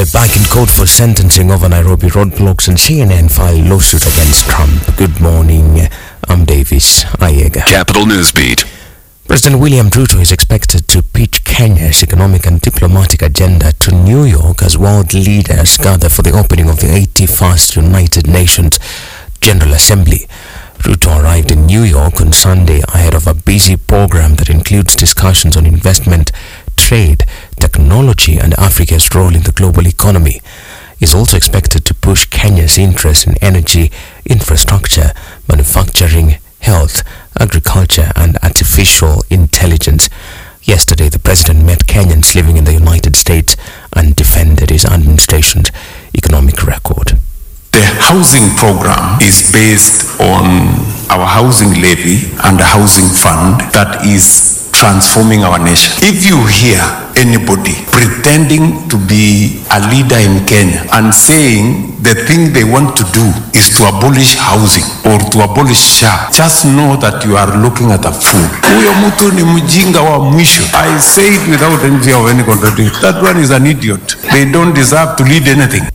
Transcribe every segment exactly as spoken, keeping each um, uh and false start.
Kenya's back in court for sentencing over Nairobi roadblocks, and C N N filed lawsuit against Trump. Good morning, I'm Davis Ayega. Capital Newsbeat. President William Ruto is expected to pitch Kenya's economic and diplomatic agenda to New York as world leaders gather for the opening of the eighty-first United Nations General Assembly. Ruto arrived in New York on Sunday ahead of a busy program that includes discussions on investment, trade, technology, and Africa's role in the global economy. He is also expected to push Kenya's interest in energy, infrastructure, manufacturing, health, agriculture, and artificial intelligence. Yesterday, the president met Kenyans living in the United States and defended his administration's economic record. The housing program is based on our housing levy and a housing fund that is transforming our nation. If you hear anybody pretending to be a leader in Kenya and saying the thing they want to do is to abolish housing or to abolish S H A, just know that you are looking at a fool. Huyo mtu ni mjinga wa mwisho. I say it without any fear of any contradiction. That one is an idiot. They don't deserve to lead anything.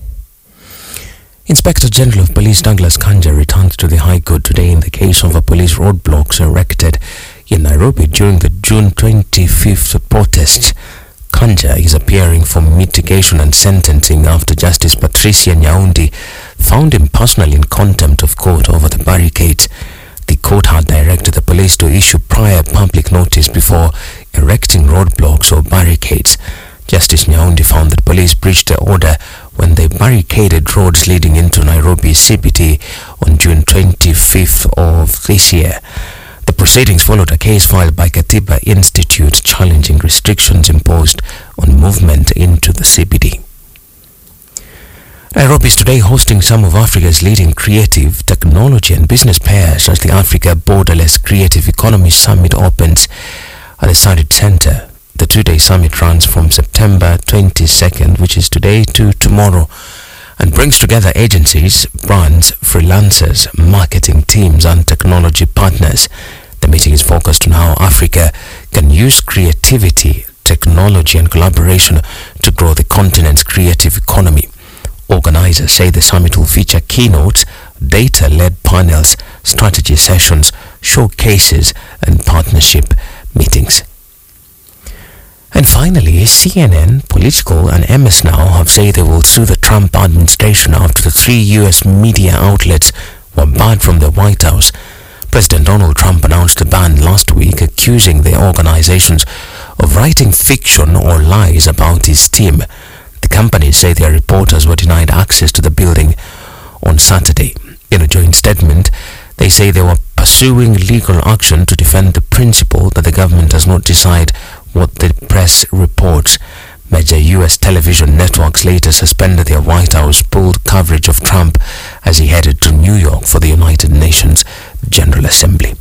Inspector General of Police Douglas Kanja returned to the High Court today in the case of a police roadblocks erected in Nairobi during the June twenty-fifth protests. Kanja is appearing for mitigation and sentencing after Justice Patricia Nyaundi found him personally in contempt of court over the barricades. The court had directed the police to issue prior public notice before erecting roadblocks or barricades. Justice Nyaundi found that police breached the order when they barricaded roads leading into Nairobi C B D on June twenty-fifth of this year. The proceedings followed a case filed by Katiba Institute challenging restrictions imposed on movement into the C B D. Nairobi is today hosting some of Africa's leading creative, technology and business pairs as the Africa Borderless Creative Economy Summit opens at the Sarit Center. The two-day summit runs from September twenty-second, which is today, to tomorrow, and brings together agencies, brands, freelancers, marketing teams, and technology partners. The meeting is focused on how Africa can use creativity, technology, and collaboration to grow the continent's creative economy. Organizers say the summit will feature keynotes, data-led panels, strategy sessions, showcases, and partnership meetings. And finally, C N N, Political, and M S Now have said they will sue the Trump administration after the three U S media outlets were barred from the White House. President Donald Trump announced a ban last week, accusing the organizations of writing fiction or lies about his team. The companies say their reporters were denied access to the building on Saturday. In a joint statement, they say they were pursuing legal action to defend the principle that the government does not decide what the press reports. Major U S television networks later suspended their White House pulled coverage of Trump as he headed to New York for the United Nations General Assembly.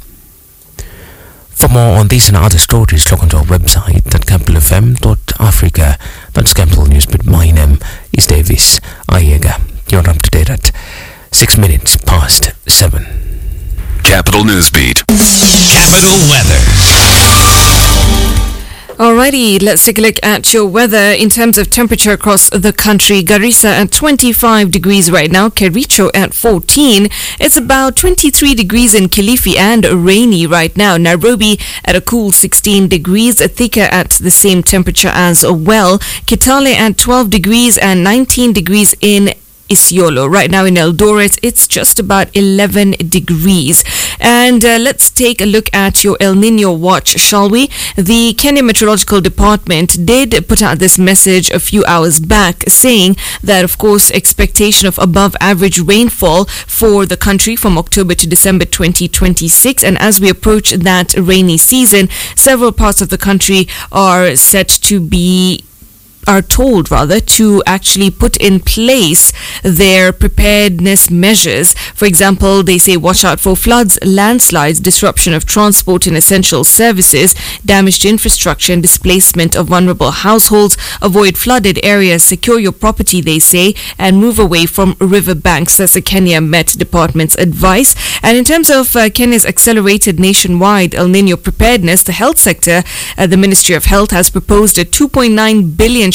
For more on these and other stories, log onto our website at capital f m dot africa. That's Capital Newsbeat. My name is Davis Ayega. You're up to date at six minutes past seven. Capital Newsbeat. Capital Weather. Alrighty, let's take a look at your weather in terms of temperature across the country. Garissa at twenty-five degrees right now, Kericho at fourteen. It's about twenty-three degrees in Kilifi and rainy right now. Nairobi at a cool sixteen degrees, Thika at the same temperature as well. Kitale at twelve degrees and nineteen degrees in Isiolo. Right now in Eldoret, it's just about eleven degrees. And uh, let's take a look at your El Nino watch, shall we? The Kenya Meteorological Department did put out this message a few hours back saying that, of course, expectation of above average rainfall for the country from October to December twenty twenty-six. And as we approach that rainy season, several parts of the country are set to be are told rather to actually put in place their preparedness measures. For example, they say watch out for floods, landslides, disruption of transport and essential services, damage to infrastructure and displacement of vulnerable households, avoid flooded areas, secure your property, they say, and move away from river banks. That's the Kenya Met Department's advice. And in terms of uh, Kenya's accelerated nationwide El Nino preparedness, the health sector, uh, the Ministry of Health has proposed a two point nine billion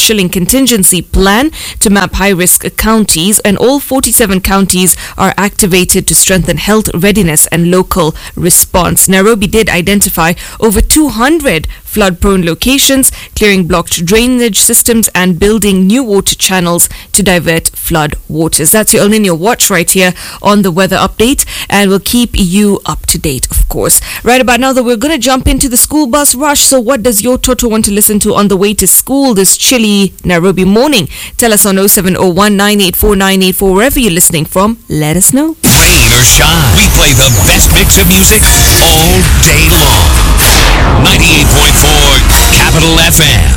shilling contingency plan to map high-risk counties, and all forty-seven counties are activated to strengthen health readiness and local response. Nairobi did identify over two hundred flood-prone locations, clearing blocked drainage systems and building new water channels to divert flood waters. That's your El Nino Watch right here on the weather update, and we'll keep you up to date, of course. Right about now, though, we're going to jump into the school bus rush. So what does your Toto want to listen to on the way to school this chilly Nairobi morning? Tell us on oh seven oh one, nine eight four, nine eight four, wherever you're listening from. Let us know. Rain or shine, we play the best mix of music all day long. ninety-eight point four Capital F M.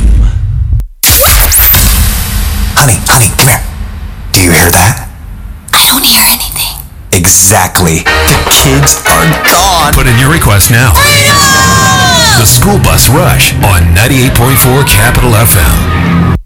Honey, honey, come here. Do you hear that? I don't hear anything. Exactly. The kids are gone. Put in your request now. The School Bus Rush on ninety-eight point four Capital F M.